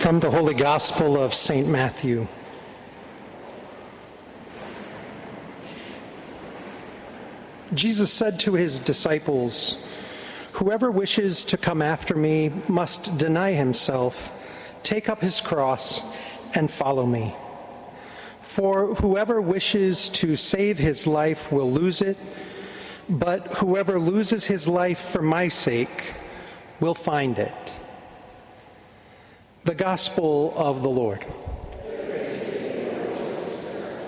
From the Holy Gospel of St. Matthew. Jesus said to his disciples, "Whoever wishes to come after me must deny himself, take up his cross, and follow me. For whoever wishes to save his life will lose it, but whoever loses his life for my sake will find it." The Gospel of the Lord.